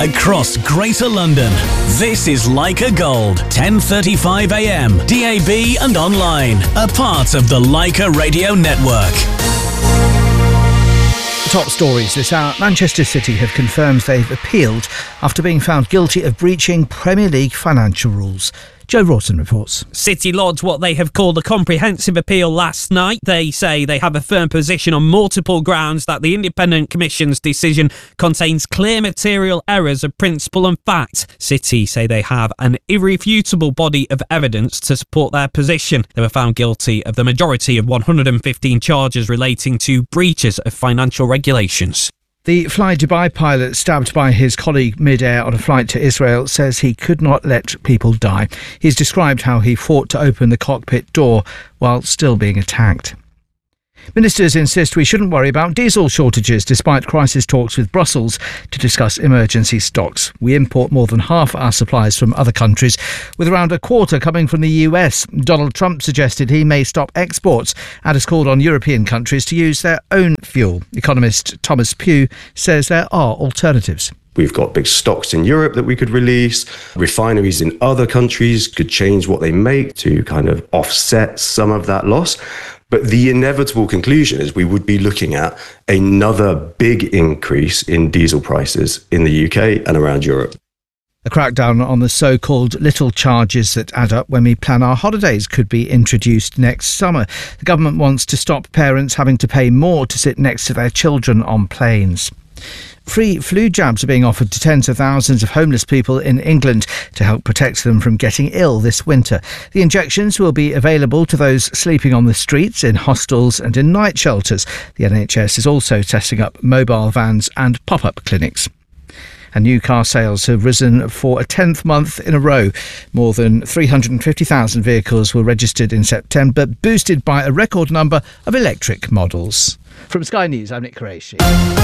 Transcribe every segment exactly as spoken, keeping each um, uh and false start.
across Greater London. This is Leica Gold, ten thirty-five a m, D A B and online, a part of the Leica Radio Network. Top stories this hour. Manchester City have confirmed they've appealed after being found guilty of breaching Premier League financial rules. Joe Rawson reports. City lodged what they have called a comprehensive appeal last night. They say they have a firm position on multiple grounds that the Independent Commission's decision contains clear material errors of principle and fact. City say they have an irrefutable body of evidence to support their position. They were found guilty of the majority of one hundred fifteen charges relating to breaches of financial regulations. The Fly Dubai pilot stabbed by his colleague mid-air on a flight to Israel says he could not let people die. He's described how he fought to open the cockpit door while still being attacked. Ministers insist we shouldn't worry about diesel shortages despite crisis talks with Brussels to discuss emergency stocks. We import more than half our supplies from other countries, with around a quarter coming from the U S. Donald Trump suggested he may stop exports and has called on European countries to use their own fuel. Economist Thomas Pugh says there are alternatives. We've got big stocks in Europe that we could release. Refineries in other countries could change what they make to kind of offset some of that loss. But the inevitable conclusion is we would be looking at another big increase in diesel prices in the U K and around Europe. A crackdown on the so-called little charges that add up when we plan our holidays could be introduced next summer. The government wants to stop parents having to pay more to sit next to their children on planes. Free flu jabs are being offered to tens of thousands of homeless people in England to help protect them from getting ill this winter. The injections will be available to those sleeping on the streets, in hostels and in night shelters. The N H S is also setting up mobile vans and pop-up clinics. And new car sales have risen for a tenth month in a row. More than three hundred fifty thousand vehicles were registered in September, boosted by a record number of electric models. From Sky News, I'm Nick Qureshi.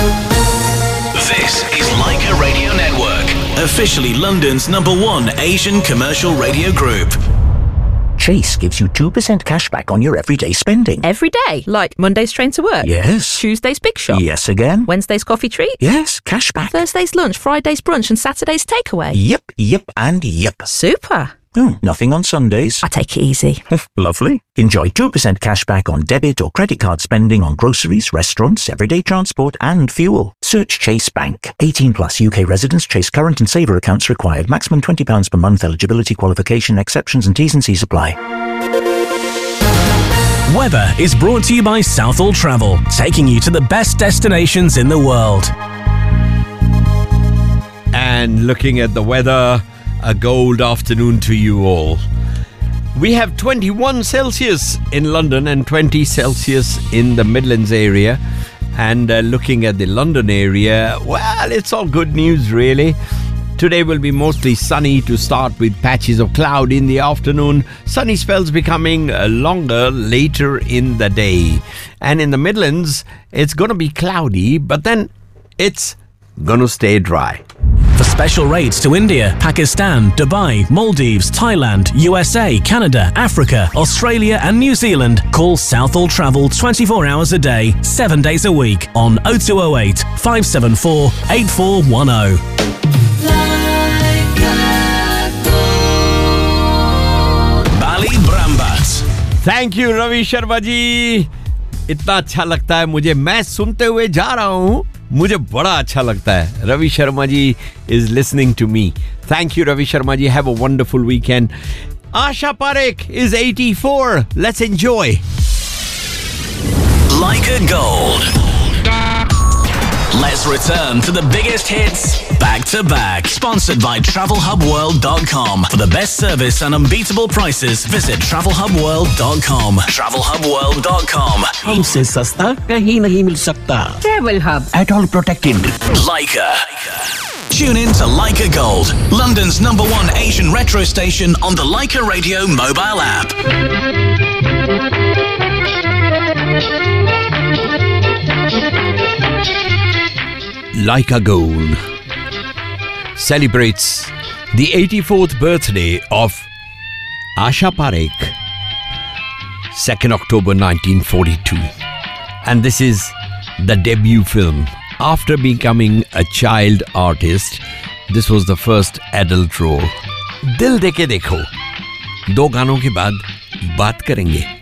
This is Leica Radio Network, officially London's number one Asian commercial radio group. Chase gives you two percent cash back on your everyday spending. Every day? Like Monday's train to work? Yes. Tuesday's big shop? Yes again. Wednesday's coffee treat? Yes, cash back. Thursday's lunch, Friday's brunch and Saturday's takeaway? Yep, yep and yep. Super. Oh, nothing on Sundays. I take it easy. Lovely. Enjoy two percent cash back on debit or credit card spending on groceries, restaurants, everyday transport and fuel. Search Chase Bank. eighteen plus U K residents. Chase current and saver accounts required. Maximum twenty pounds per month. Eligibility, qualification, exceptions and T's and C's apply. Weather is brought to you by Southall Travel, taking you to the best destinations in the world. And looking at the weather, a gold afternoon to you all. We have twenty-one Celsius in London and twenty Celsius in the Midlands area. And uh, looking at the London area, well, it's all good news really. Today will be mostly sunny to start with patches of cloud in the afternoon. Sunny spells becoming uh, longer later in the day. And in the Midlands, it's going to be cloudy, but then it's going to stay dry. For special rates to India, Pakistan, Dubai, Maldives, Thailand, U S A, Canada, Africa, Australia and New Zealand, call Southall Travel twenty-four hours a day, seven days a week on oh two oh eight, five seven four, eight four one oh. Bali Brambat. Thank you, Ravi Sharma ji. इतना अच्छा लगता है मुझे मैं सुनते हुए जा रहा हूँ मुझे बड़ा अच्छा लगता है Ravi Sharma ji is listening to me. Thank you, Ravi Sharma ji. Have a wonderful weekend. Asha Parekh is eighty-four. Let's enjoy. Leica Gold. Let's return to the biggest hits back to back. Sponsored by travel hub world dot com. For the best service and unbeatable prices, visit travel hub world dot com. travel hub world dot com. हमसे सस्ता कहीं नहीं मिल सकता. Travel Hub. At all protected. Leica. Tune in to Leica Gold, London's number one Asian retro station on the Leica Radio mobile app. Leica Gold celebrates the eighty-fourth birthday of Asha Parekh, second October nineteen forty-two. And this is the debut film. After becoming a child artist, This was the first adult role. दिल देके देखो. दो गानों के बाद बात करेंगे.